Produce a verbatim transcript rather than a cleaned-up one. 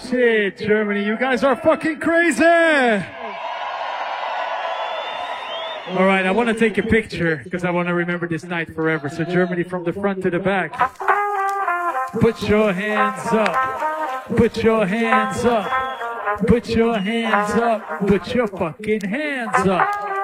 shit, Germany, you guys are fucking crazy! Alright, I want to take a picture because I want to remember this night forever. So Germany from the front to the back. Put your hands up. Put your hands up. Put your hands up. Put your fucking hands up.